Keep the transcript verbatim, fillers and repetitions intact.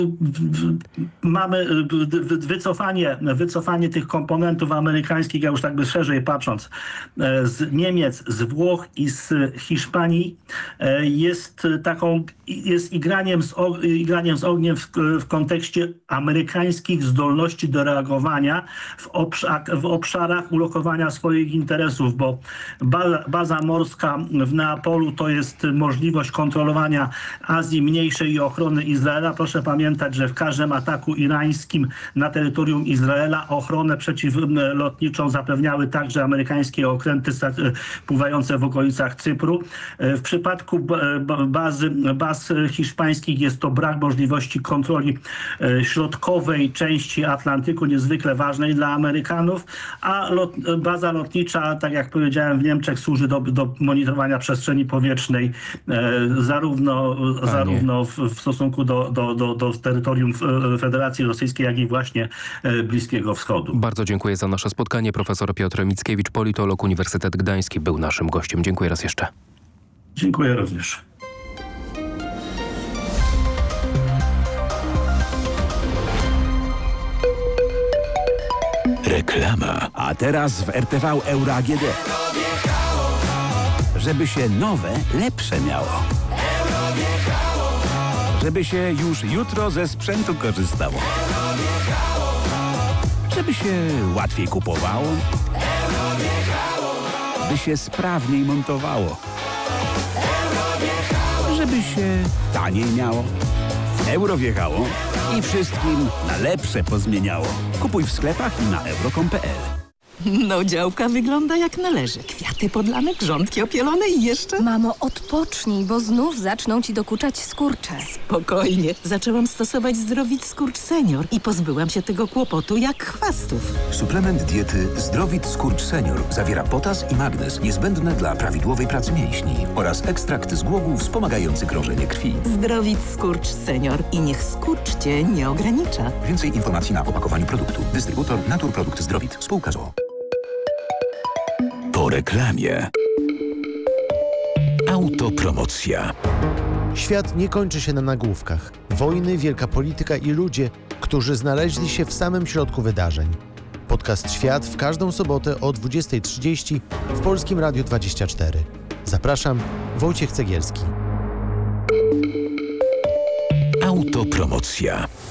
Mamy wycofanie, wycofanie tych komponentów amerykańskich, ja już tak by szerzej patrząc, z Niemiec, z Włoch i z Hiszpanii jest taką, jest igraniem z, igraniem z ogniem w, w kontekście amerykańskich zdolności do reagowania w, obszar, w obszarach ulokowania swoich interesów, bo baza, baza morska w Neapolu to jest możliwość kontrolowania Azji Mniejszej i ochrony Izraela. Proszę pamiętać, że w każdym ataku irańskim na terytorium Izraela ochronę przeciwlotniczą zapewniały także amerykańskie okręty pływające w okolicach Cypru. W przypadku bazy, baz hiszpańskich jest to brak możliwości kontroli środkowej części Atlantyku, niezwykle ważnej dla Amerykanów, a lot, baza lotnicza, tak jak powiedziałem, w Niemczech służy do, do monitorowania przestrzeni powietrznej zarówno, zarówno w, w stosunku do, do, do, do terytorium Federacji Rosyjskiej, jak i właśnie Bliskiego Wschodu. Bardzo dziękuję za nasze spotkanie. Profesor Piotr Mickiewicz, politolog, Uniwersytet Gdański, był naszym gościem. Dziękuję raz jeszcze. Dziękuję również. Reklama. A teraz w R T V Euro A G D. Żeby się nowe, lepsze miało. Żeby się już jutro ze sprzętu korzystało. Żeby się łatwiej kupowało. By się sprawniej montowało. Żeby się taniej miało. Euro wjechało i wszystkim na lepsze pozmieniało. Kupuj w sklepach i na euro kropka com kropka p l. No, działka wygląda jak należy. Kwiaty podlane, grządki opielone i jeszcze... Mamo, odpocznij, bo znów zaczną ci dokuczać skurcze. Spokojnie. Zaczęłam stosować Zdrowit Skurcz Senior i pozbyłam się tego kłopotu jak chwastów. Suplement diety Zdrowit Skurcz Senior zawiera potas i magnez niezbędne dla prawidłowej pracy mięśni oraz ekstrakt z głogu wspomagający krążenie krwi. Zdrowit Skurcz Senior i niech skurcz cię nie ogranicza. Więcej informacji na opakowaniu produktu. Dystrybutor Naturprodukt Zdrowit. Spółka z o o. Po reklamie. Autopromocja. Świat nie kończy się na nagłówkach. Wojny, wielka polityka i ludzie, którzy znaleźli się w samym środku wydarzeń. Podcast Świat w każdą sobotę o dwudziestej trzydzieści w Polskim Radiu dwadzieścia cztery. Zapraszam, Wojciech Cegielski. Autopromocja.